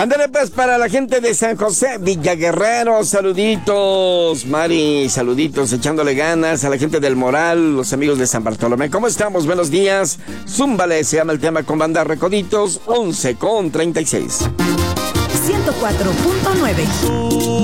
Ándale pues para la gente de San José, Villaguerrero, saluditos, Mari, saluditos, echándole ganas a la gente del Moral, los amigos de San Bartolomé. ¿Cómo estamos? Buenos días. Zúmbale, se llama el tema con banda Recoditos, 11:36. 104.9.